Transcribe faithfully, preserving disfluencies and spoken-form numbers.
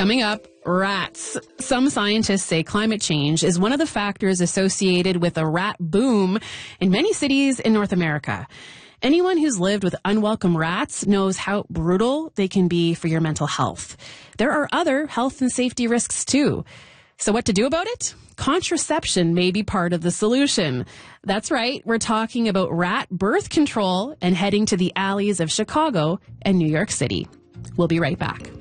Coming up, rats. Some scientists say climate change is one of the factors associated with a rat boom in many cities in North America. Anyone who's lived with unwelcome rats knows how brutal they can be for your mental health. There are other health and safety risks too. So what to do about it? Contraception may be part of the solution. That's right. We're talking about rat birth control and heading to the alleys of Chicago and New York City. We'll be right back.